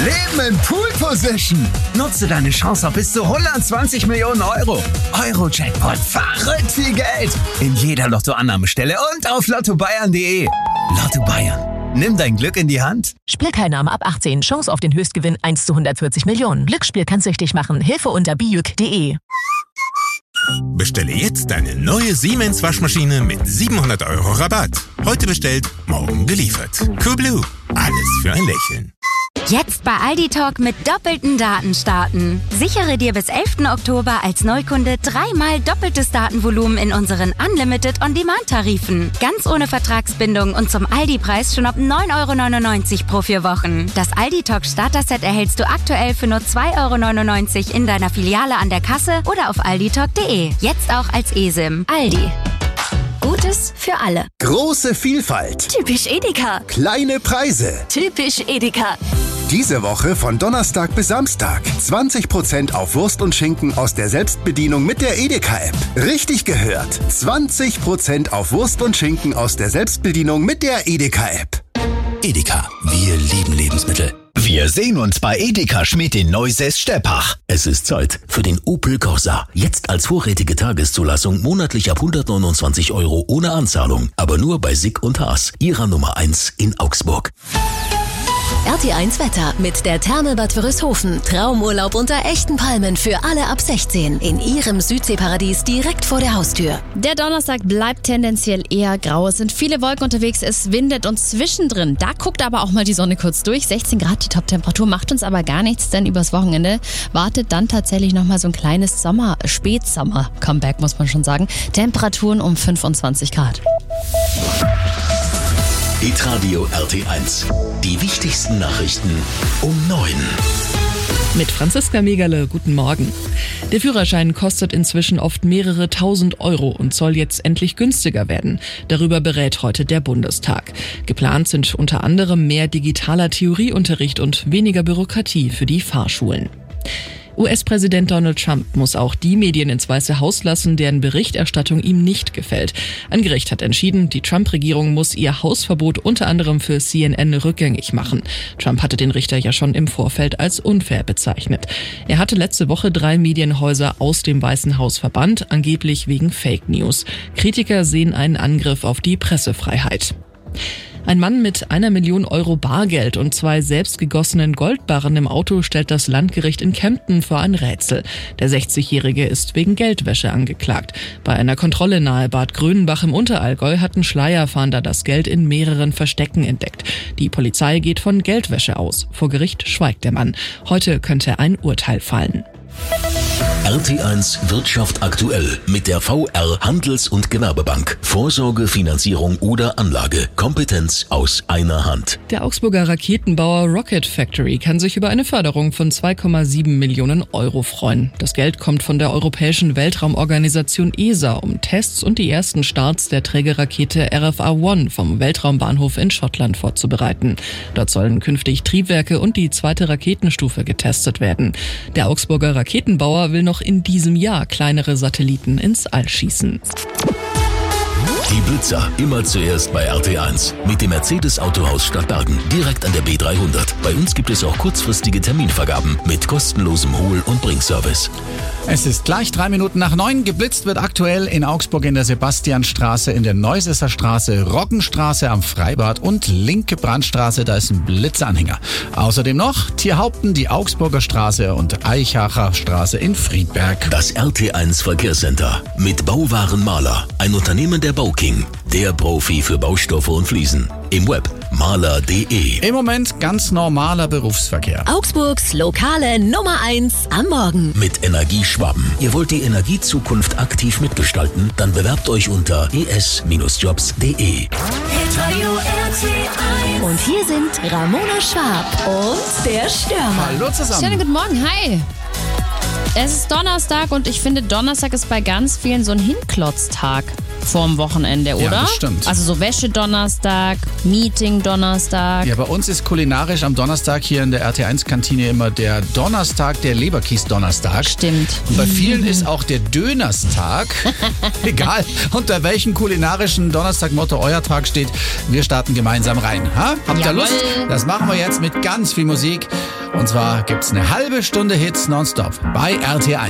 Leben in Pool Position. Nutze deine Chance auf bis zu 120 Millionen Euro. Euro-Jackpot, verrückt viel Geld. In jeder Lottoannahmestelle und auf lottobayern.de. Lotto Bayern. Nimm dein Glück in die Hand. Spielteilnahme ab 18. Chance auf den Höchstgewinn 1 zu 140 Millionen. Glücksspiel kann süchtig machen. Hilfe unter bijuk.de. Bestelle jetzt deine neue Siemens Waschmaschine mit 700 € Rabatt. Heute bestellt, morgen geliefert. Coolblue. Alles für ein Lächeln. Jetzt bei Aldi Talk mit doppelten Daten starten. Sichere dir bis 11. Oktober als Neukunde 3-mal doppeltes Datenvolumen in unseren Unlimited On-Demand-Tarifen. Ganz ohne Vertragsbindung und zum Aldi-Preis schon ab 9,99 € pro 4 Wochen. Das Aldi Talk Starter-Set erhältst du aktuell für nur 2,99 € in deiner Filiale an der Kasse oder auf alditalk.de. Jetzt auch als eSIM. Aldi. Gutes für alle. Große Vielfalt. Typisch Edeka. Kleine Preise. Typisch Edeka. Diese Woche von Donnerstag bis Samstag. 20% auf Wurst und Schinken aus der Selbstbedienung mit der Edeka-App. Richtig gehört. 20% auf Wurst und Schinken aus der Selbstbedienung mit der Edeka-App. Edeka, wir lieben Lebensmittel. Wir sehen uns bei Edeka Schmidt in Neusäß-Steppach. Es ist Zeit für den Opel Corsa. Jetzt als vorrätige Tageszulassung monatlich ab 129 € ohne Anzahlung. Aber nur bei Sick und Haas, ihrer Nummer 1 in Augsburg. RT1 Wetter mit der Therme Bad Wörishofen. Traumurlaub unter echten Palmen für alle ab 16. In ihrem Südseeparadies direkt vor der Haustür. Der Donnerstag bleibt tendenziell eher grau. Es sind viele Wolken unterwegs, es windet und zwischendrin, da guckt aber auch mal die Sonne kurz durch. 16 Grad die Toptemperatur, macht uns aber gar nichts, denn übers Wochenende wartet dann tatsächlich nochmal so ein kleines Spätsommer-Comeback, muss man schon sagen. Temperaturen um 25 Grad. Hitradio RT1. Die wichtigsten Nachrichten um 9. Mit Franziska Megerle, guten Morgen. Der Führerschein kostet inzwischen oft mehrere tausend € und soll jetzt endlich günstiger werden. Darüber berät heute der Bundestag. Geplant sind unter anderem mehr digitaler Theorieunterricht und weniger Bürokratie für die Fahrschulen. US-Präsident Donald Trump muss auch die Medien ins Weiße Haus lassen, deren Berichterstattung ihm nicht gefällt. Ein Gericht hat entschieden, die Trump-Regierung muss ihr Hausverbot unter anderem für CNN rückgängig machen. Trump hatte den Richter ja schon im Vorfeld als unfair bezeichnet. Er hatte letzte Woche 3 Medienhäuser aus dem Weißen Haus verbannt, angeblich wegen Fake News. Kritiker sehen einen Angriff auf die Pressefreiheit. Ein Mann mit 1 Million € Bargeld und 2 selbstgegossenen Goldbarren im Auto stellt das Landgericht in Kempten vor ein Rätsel. Der 60-Jährige ist wegen Geldwäsche angeklagt. Bei einer Kontrolle nahe Bad Grönenbach im Unterallgäu hatten Schleierfahnder das Geld in mehreren Verstecken entdeckt. Die Polizei geht von Geldwäsche aus. Vor Gericht schweigt der Mann. Heute könnte ein Urteil fallen. RT1 Wirtschaft aktuell mit der VR Handels- und Gewerbebank. Vorsorge, Finanzierung oder Anlage. Kompetenz aus einer Hand. Der Augsburger Raketenbauer Rocket Factory kann sich über eine Förderung von 2,7 Millionen € freuen. Das Geld kommt von der Europäischen Weltraumorganisation ESA, um Tests und die ersten Starts der Trägerrakete RFA-1 vom Weltraumbahnhof in Schottland vorzubereiten. Dort sollen künftig Triebwerke und die zweite Raketenstufe getestet werden. Der Augsburger Raketenbauer will noch in diesem Jahr kleinere Satelliten ins All schießen. Die Blitzer immer zuerst bei RT1 mit dem Mercedes Autohaus Stadtbergen direkt an der B300. Bei uns gibt es auch kurzfristige Terminvergaben mit kostenlosem Hol- und Bringservice. Es ist gleich 3 Minuten nach 9. Geblitzt wird aktuell in Augsburg in der Sebastianstraße, in der Neusässer Straße, Roggenstraße am Freibad und Linke Brandstraße. Da ist ein Blitzanhänger. Außerdem noch Tierhaupten, die Augsburger Straße und Eichacher Straße in Friedberg. Das RT1 Verkehrscenter mit Bauwaren Maler, ein Unternehmen der Bauking, der Profi für Baustoffe und Fliesen. Im Web maler.de. Im Moment ganz normaler Berufsverkehr. Augsburgs lokale Nummer 1 am Morgen. Mit Energieschwaben. Ihr wollt die Energiezukunft aktiv mitgestalten? Dann bewerbt euch unter es-jobs.de. Und hier sind Ramona Schwab und der Stürmer. Hallo zusammen. Schönen guten Morgen, hi. Es ist Donnerstag und ich finde, Donnerstag ist bei ganz vielen so ein Hinklotztag. vorm Wochenende, oder? Ja, das stimmt. Also so Wäsche-Donnerstag, Meeting-Donnerstag. Ja, bei uns ist kulinarisch am Donnerstag hier in der RT1-Kantine immer der Donnerstag, der Leberkies-Donnerstag. Stimmt. Und bei vielen ist auch der Dönerstag. Egal, unter welchem kulinarischen Donnerstag-Motto euer Tag steht, wir starten gemeinsam rein. Ha? Habt ihr Lust? Das machen wir jetzt mit ganz viel Musik. Und zwar gibt's eine halbe Stunde Hits nonstop bei RT1.